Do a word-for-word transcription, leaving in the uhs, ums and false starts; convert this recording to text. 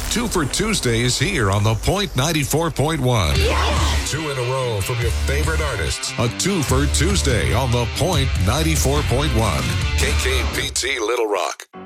Two for Tuesday is here on The Point ninety-four point one. Yeah! Two in a row from your favorite artists. A Two for Tuesday on The Point ninety-four point one. K K P T Little Rock.